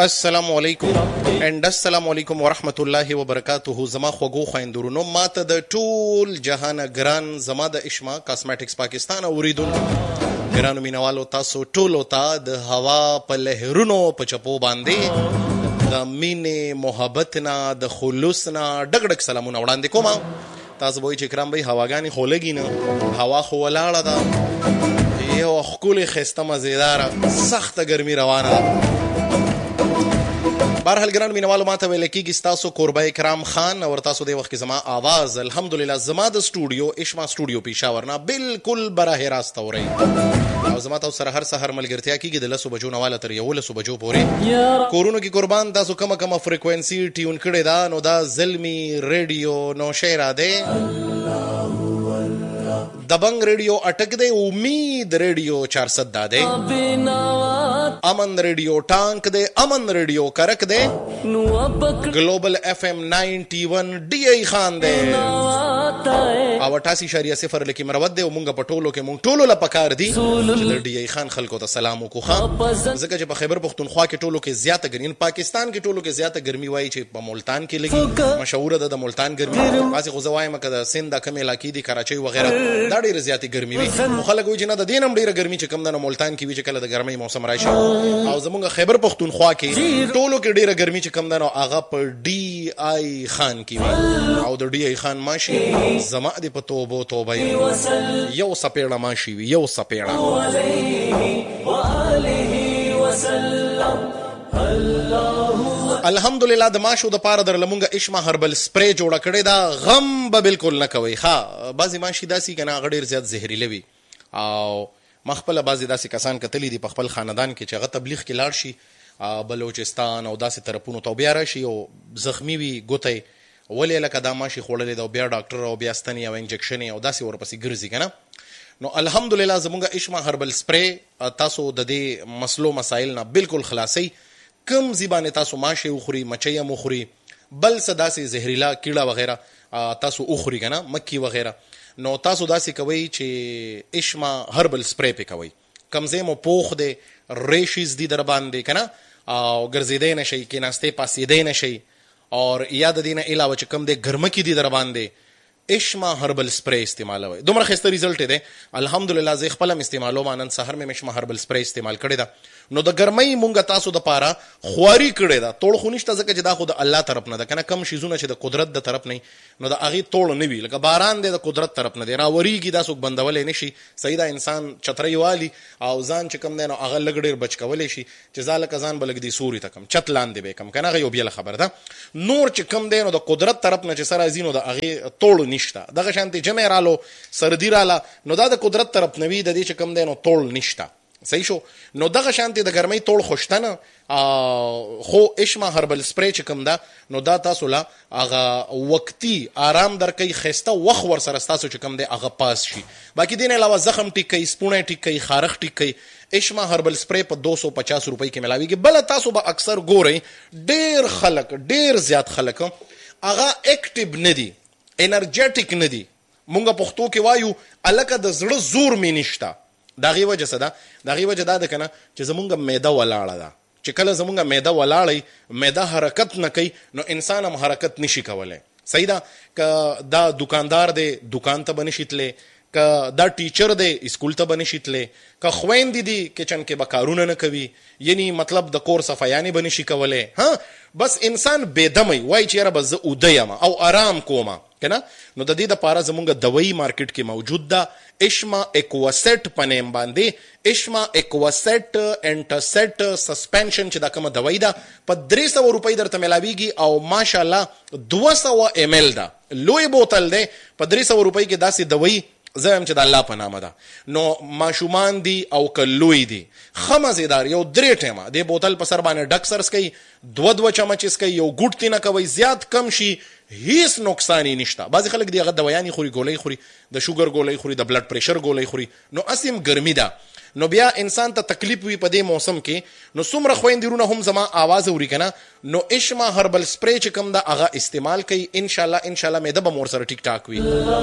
السلام علیکم and السلام علیکم ورحمت الله وبرکاته. زما خوږو خویندورونو، ماته د ټول جهان ګران زما د اشما کاسمیټکس پاکستان اوریدونکو ګرانو مینوالو، تاسو ټولو ته د هوا په لهرونو په چپو باندې د مینې محبت نه د خلوص نه ډک ډک سلامونه وړاندې کوم. تاسو به چې کرام به هواګانې خو لګي نه، هوا خو ولاړه ده، یو ښکلې ښایسته مزیداره سخته ګرمي روانه ده. بهرحال ګرانو مینوالو، ماته ویل کېږي ستاسو کوربه کرام خان، او تاسو د وخت کې زما آواز الحمدلله زما د سټوډیو اشما سټوډیو پیښور نه بالکل براه راست اورئ، او زما تاسو سره هر سحر ملګرتیا کېږي د 10 بجو نه واله تر 11 بجو پورې. کورونو کې قربان تاسو کومه فریکوینسي ټیون کړې ده، نو دا زلمی ریډیو نوشیره ده، دبنګ ریډیو اٹک دے، امید ریډیو 410 دے، امن ریډیو ټانک دے، امن ریډیو کرک دے، گلوبل ایف ایم 91 ڈی ای خان دے، او 88.0 لکی مرود دے. او مونږ په ټولو کې مونږ ټولو لپاره دي چې د ډی ای خان خلکو ته سلام وکړو، ځکه چې په خیبر پختونخوا کې ټولو کې زیاته ګرمي، پاکستان کې ټولو کې زیاته ګرمي وایي چې په ملتان کې لګي، مشهور ده د ملتان ګرمي. بعضې خو زه وایم که د سند د کمې علاقې دي، کراچۍ وغیره، دا ډېرې زیاتې ګرمي وي، خو خلک وایي چې نه، د دې نه هم ډېره ګرمي چې کوم ده نو ملتان کې وي چې کله د ګرمۍ موسم راشي. او زمونږ خیبر پختونخوا کې ټولو کې ډېره ګرمي چې کوم ده نو هغه په ډي آی خان کې وي، او د ډي آی خان ماشي زما دې په توبو توبه یو سپېړه ماشي وي، یو سپېړه. الحمدلله د ماشو د پاره در لمونږه اشما هربل سپری جوړه کړې ده، غم به بالکل نه کوي. ها بعضې ماشي داسې که نه هغه ډېر زیات زهریله وي، او ما خپله بعضې داسې کسان کتلي دي په خپل خاندان کې چې هغه تبلیغ کې لاړ شي بلوچستان او داسې طرفونو ته، او بیا راشي او زخمی وي ګوتی، ولې لکه دا ماشي خوړلې ده، او بیا ډاکټر او بیا ستنې او انجکشنې او داسې ورپسې ګرځي که نه. نو الحمدلله زمونږ اشما هربل سپری تاسو د دې مسلو مسایل نه بالکل خلاصوي. کم ځای باندې تاسو ماشې وخوري، مچۍ هم وخوري، بل څه داسې زهریلا کیړه وغیره تاسو وخوري که نه، مکي وغیره، نو تاسو داسې کوئ چې اشما هربل سپری پې کوئ. کم ځای مو پوخ دی، ریشیز دي در باندې که نه، او ګرځېدی نه شئ، کېناستې پاسېدی نه شئ، اور یا د دې نه علاوه چې کم دی ګرمکې دي در باندې، اشما هربل سپری استعمالوئ. دومره ښایسته ریزلټ دی الحمدلله، زه خپله م استعمالوم، نن سهار مې اشما هربل سپری استعمال کړې ده. نو د ګرمۍ مونږ تاسو د پاره خواري کړې ده، توړ خو نشته، ځکه چې دا خو د الله طرف نه ده که نه. کم شیزونه چې د قدرت د طرف نه نو د هغې توړ نه وي، لکه باران دی د قدرت طرف نه دی، راورېږي، دا څوک بندولی نه شي. صحیح ده، انسان چترۍ والي او ځان چې کوم دی نو هغه لږ ډېر بچ کولی شي، چې زه لکه ځان به لږ دې سوري ته کم، چت لاندې به یې کم که نه، هغه یو بېله خبر ده. نور چې کوم دی نو د قدرت طرف نه چې څه راځي نو د هغې توړ نشته. دغه شانتې جمی رالو، سردي راله، نو دا د قدرت طرف نه وي، د دې چې کوم دی نو توړ نشته. صحیح شو. نو دغه شانتې د ګرمۍ توړ خو شته نه، خو اشما هربل سپری چې کوم ده نو دا تاسو له هغه وقتي آرام درکوي، ښایسته وخت ورسره ستاسو چې کوم دی هغه پاس شي. باقي دې نه علاوه زخم ټیک کوي، سپوڼی ټیک کوي، خارښ ټیک کوي. اشما هربل سپری په 250 روپۍ کې ملاویږي. بله تاسو به اکثر ګورئ ډېر خلک، ډېر زیات خلک هغه اکټیو نه دي، انرجیټک نه دي. مونږ پښتو کې وایو هلکه د زړه زور مې نشته. د هغې وجه څه ده؟ د هغې وجه دا ده که نه چې زمونږ معده ولاړه ده، چې کله زمونږ معده ولاړی، معده حرکت نه کوي، نو انسان هم حرکت نشي کولی. صحیح ده، که دا دکاندار دی دکان ته به نشي تللی، که دا ټیچر دی اسکول ته به نشي تللی، که خویندې دي کچن کې به کارونه نه کوي، یعنی مطلب د کور صفایانې به نشي کولی. ها بس انسان بېدمی وایي چې یاره به زه اوده یم او آرام کومه که نه. نو د دې دپاره زمونږ دوایي مارکیټ کې موجود ده، اشما اکواسیټ په نیم باندې، اشما اکواسیټ انټرسیټ سسپینشن چې دا کومه دوایي ده په 300 روپۍ درته ملاویږي، او ماشاءالله 200 ml ده، لوی بوتل دی، په 300 روپۍ کې داسې دوایي زه یم چې د الله په نامه ده. نو ماشومان دي او که لوی دي، ښه مزېدار یو 3 ټیمه دې بوتل په سر باندې ډک سر څکئ، 2 چمچې څکئ، یو ګوټ تې نه کوئ، زیات کم شي هیڅ نقصان یې نشته. بعضې خلک دی هغه دوایانې خوري، ګولۍ خوري، د شوګر ګولۍ خوري، د بلډ پریشر ګولۍ خوري، نو اسیم ګرمي ده، نو بیا انسان ته تکلیف وي په دې موسم کې. نو څومره خویندرونه هم زما آواز اوري که نه، نو اشما هربل سپری چې کوم ده هغه استعمال کوي، انشاءالله معده به مو ورسره ټیک ټاک وي.